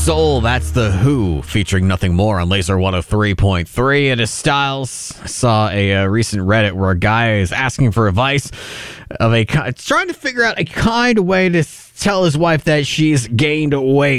Soul, that's The Who, featuring Nothing More on Laser 103.3. And as Styles, I saw a recent Reddit where a guy is asking for advice of trying to figure out a kind way to tell his wife that she's gained weight.